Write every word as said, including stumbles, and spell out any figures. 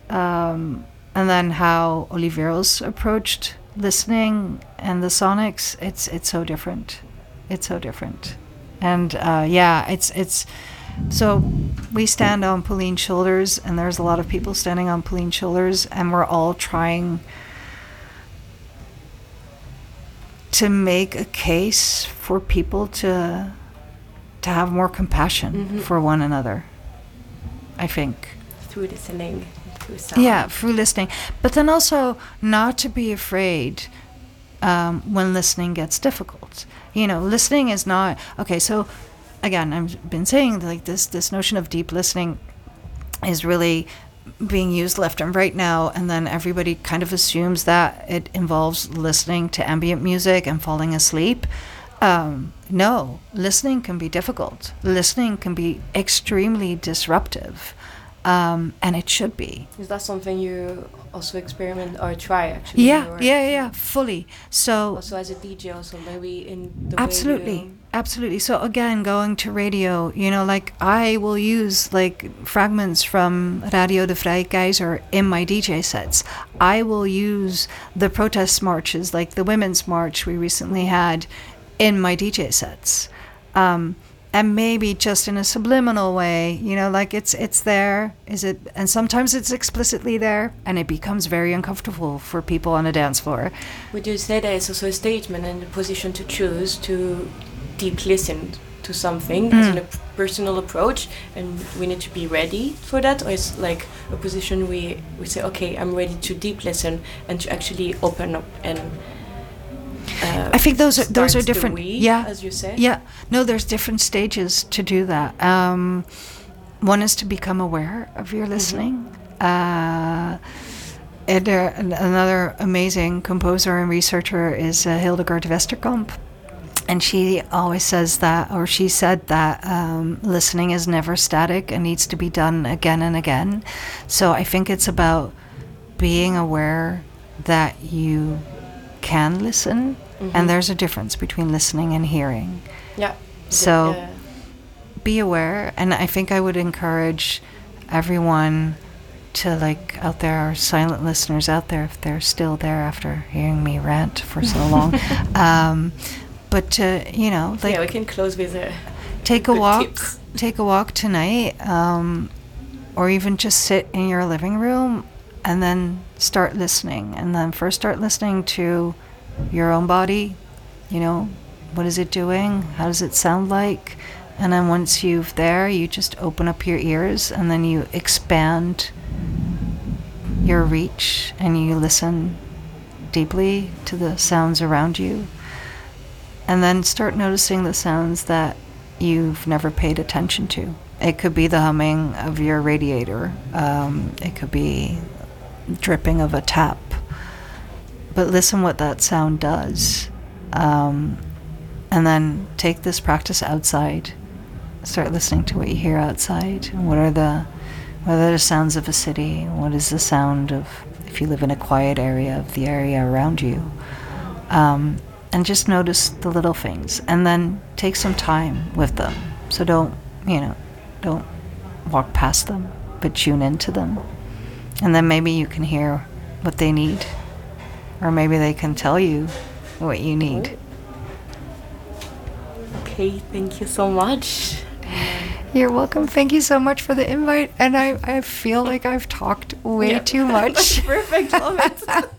um, and then how Oliveiros approached listening and the sonics, it's it's so different. It's so different. And uh, yeah, it's it's so we stand on Pauline's shoulders, and there's a lot of people standing on Pauline's shoulders, and we're all trying to make a case for people to to have more compassion mm-hmm. for one another, I think. Through listening, through sound. Yeah, through listening. But then also not to be afraid um, when listening gets difficult. You know, listening is not... Okay, so again, I've been saying like this, this notion of deep listening is really being used left and right now, and then everybody kind of assumes that it involves listening to ambient music and falling asleep. Um, no, listening can be difficult. Listening can be extremely disruptive, um, and it should be. Is that something you also experiment or try actually? Yeah, yeah, yeah, fully. So also as a D J, also maybe in the absolutely. way you... Absolutely. So again, going to radio, you know, like I will use like fragments from Radio de Vrije Keizer in my D J sets. I will use the protest marches, like the Women's March we recently had, in my D J sets. Um, and maybe just in a subliminal way, you know, like it's it's there, is it? And sometimes it's explicitly there, and it becomes very uncomfortable for people on a dance floor. Would you say that it's also a statement and a position to choose to deep listen to something mm. as a personal approach, and we need to be ready for that? Or is like a position we we say, okay, I'm ready to deep listen and to actually open up and uh, I think those are those are different. We, yeah, as you say. Yeah, no, there's different stages to do that. Um, one is to become aware of your listening. Mm-hmm. Uh, and uh, another amazing composer and researcher is uh, Hildegard Westerkamp. And she always says that, or she said that um, listening is never static and needs to be done again and again. So I think it's about being aware that you can listen, mm-hmm. and there's a difference between listening and hearing. Yeah. So yeah. be aware, and I think I would encourage everyone to, like, out there, our silent listeners out there, if they're still there after hearing me rant for so long, um, but to, you know, like, yeah, we can close with a take a walk, tips. take a walk tonight, um, or even just sit in your living room and then start listening. And then first start listening to your own body. You know, what is it doing? How does it sound like? And then once you've there, you just open up your ears, and then you expand your reach, and you listen deeply to the sounds around you. And then start noticing the sounds that you've never paid attention to. It could be the humming of your radiator. Um, it could be dripping of a tap. But listen what that sound does. Um, and then take this practice outside. Start listening to what you hear outside. What are the what are the sounds of a city? What is the sound of, if you live in a quiet area, of the area around you? Um, and just notice the little things. And then take some time with them. So don't, you know, don't walk past them, but tune into them. And then maybe you can hear what they need. Or maybe they can tell you what you need. Okay, thank you so much. You're welcome. Thank you so much for the invite. And I, I feel like I've talked way yeah. too much. Perfect. Love it.